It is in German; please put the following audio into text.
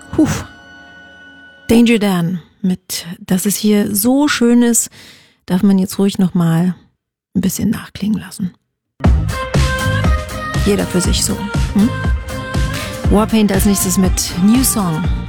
Danger Dan mit "Dass es hier so schön ist", darf man jetzt ruhig nochmal ein bisschen nachklingen lassen. Jeder für sich so. Warpaint als nächstes mit New Song.